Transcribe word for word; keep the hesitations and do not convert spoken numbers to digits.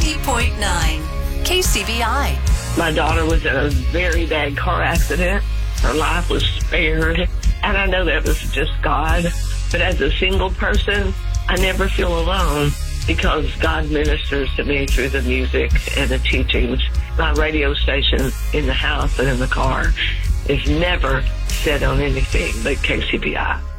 ninety point nine K C B I. My daughter was in a very bad car accident. Her life was spared, and I know that was just God. But as a single person, I never feel alone because God ministers to me through the music and the teachings. My radio station in the house and in the car is never set on anything but K C B I.